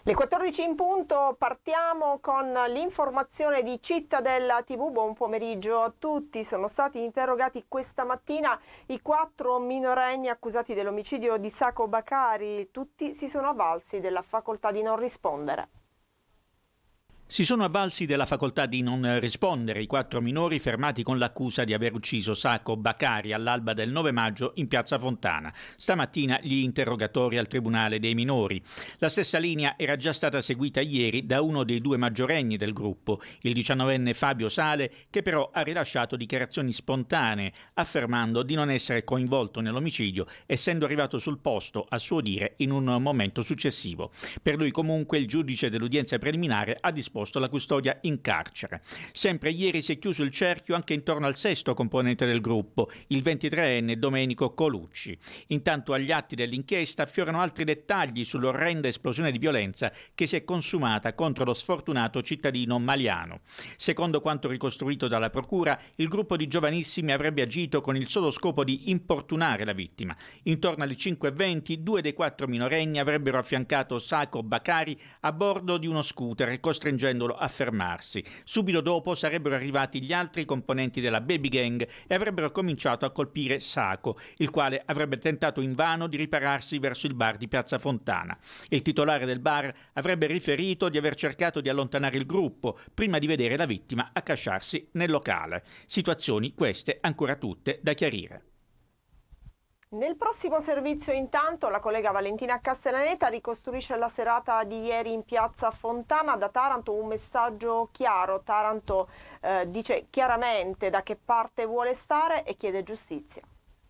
Le 14 in punto, partiamo con l'informazione di Cittadella TV. Buon pomeriggio a tutti. Sono stati interrogati questa mattina i 4 minorenni accusati dell'omicidio di Sacco Bakari. Tutti si sono avvalsi della facoltà di non rispondere. Si sono avvalsi della facoltà di non rispondere i 4 minori fermati con l'accusa di aver ucciso Sacco Bakari all'alba del 9 maggio in piazza Fontana. Stamattina gli interrogatori al Tribunale dei minori. La stessa linea era già stata seguita ieri da uno dei 2 maggiorenni del gruppo, il 19enne Fabio Sale, che però ha rilasciato dichiarazioni spontanee, affermando di non essere coinvolto nell'omicidio, essendo arrivato sul posto, a suo dire, in un momento successivo. Per lui comunque il giudice dell'udienza preliminare ha disposto la custodia in carcere. Sempre ieri si è chiuso il cerchio anche intorno al sesto componente del gruppo, il 23enne Domenico Colucci. Intanto agli atti dell'inchiesta affiorano altri dettagli sull'orrenda esplosione di violenza che si è consumata contro lo sfortunato cittadino maliano. Secondo quanto ricostruito dalla procura, il gruppo di giovanissimi avrebbe agito con il solo scopo di importunare la vittima. Intorno alle 5:20 2 dei 4 minorenni avrebbero affiancato Sacco Bakari a bordo di uno scooter, costringendolo a fermarsi. Subito dopo sarebbero arrivati gli altri componenti della baby gang e avrebbero cominciato a colpire Sacco, il quale avrebbe tentato invano di ripararsi verso il bar di piazza Fontana. Il titolare del bar avrebbe riferito di aver cercato di allontanare il gruppo prima di vedere la vittima accasciarsi nel locale. Situazioni queste ancora tutte da chiarire. Nel prossimo servizio intanto la collega Valentina Castellaneta ricostruisce la serata di ieri in piazza Fontana. Da Taranto un messaggio chiaro. Taranto dice chiaramente da che parte vuole stare e chiede giustizia.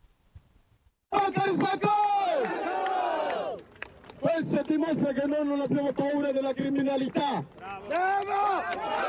Questo dimostra che noi non abbiamo paura della criminalità. Bravo!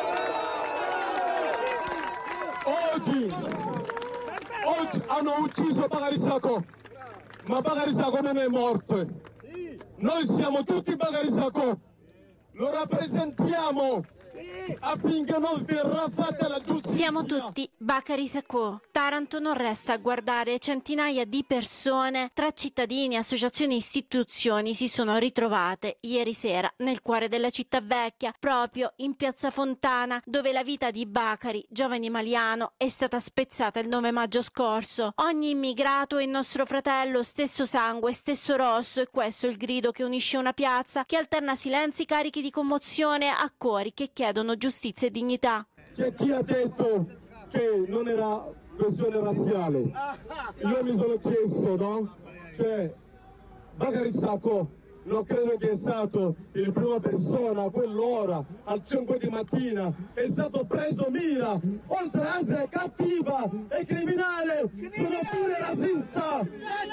Oggi hanno ucciso Bakari Sacco, ma Bakari Sacco non è morto. Noi siamo tutti Bakari Sacco, lo rappresentiamo affinché non verrà fatta la giustizia. Siamo tutti Bakari Sacco. Taranto non resta a guardare. Centinaia di persone, tra cittadini, associazioni e istituzioni, si sono ritrovate ieri sera nel cuore della città vecchia, proprio in piazza Fontana, dove la vita di Bakari, giovane maliano, è stata spezzata il 9 maggio scorso. Ogni immigrato è nostro fratello, stesso sangue, stesso rosso, e questo è il grido che unisce una piazza che alterna silenzi carichi di commozione a cori che chiedono giustizia e dignità. C'è chi ha detto che non era questione razziale. Io mi sono chiesto, no? Cioè, Bakari Sacco non credo che è stato il prima persona a quell'ora, al 5 di mattina, è stato preso mira, oltre a essere cattiva e criminale, sono pure razzista.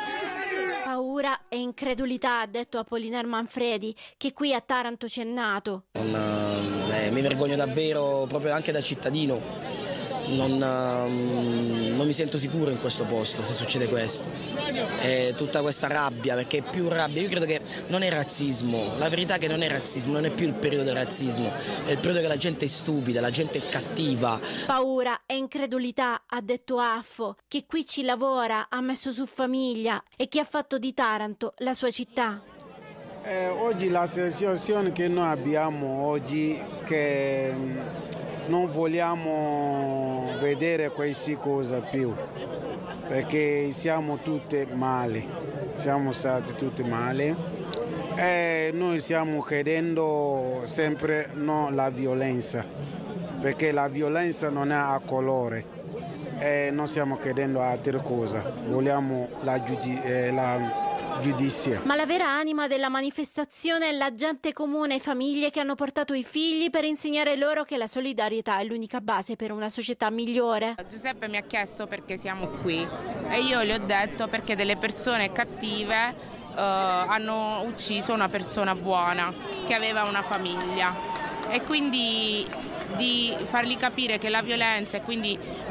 Paura e incredulità, ha detto Apollinaire Manfredi, che qui a Taranto c'è nato. Mi vergogno davvero, proprio anche da cittadino. Non mi sento sicuro in questo posto se succede questo. È tutta questa rabbia, perché è più rabbia. Io credo che non è razzismo, la verità è che non è razzismo, non è più il periodo del razzismo, è il periodo che la gente è stupida, la gente è cattiva. Paura e incredulità, ha detto Affo, che qui ci lavora, ha messo su famiglia e che ha fatto di Taranto la sua città. Oggi la sensazione che noi abbiamo oggi che non vogliamo vedere queste cose più, perché siamo tutti male, siamo stati tutti male e noi stiamo chiedendo sempre no la violenza, perché la violenza non è a colore e non stiamo chiedendo altre cose, vogliamo la giustizia. Ma la vera anima della manifestazione è la gente comune e famiglie che hanno portato i figli per insegnare loro che la solidarietà è l'unica base per una società migliore. Giuseppe mi ha chiesto perché siamo qui e io gli ho detto perché delle persone cattive hanno ucciso una persona buona che aveva una famiglia, e quindi di fargli capire che la violenza e quindi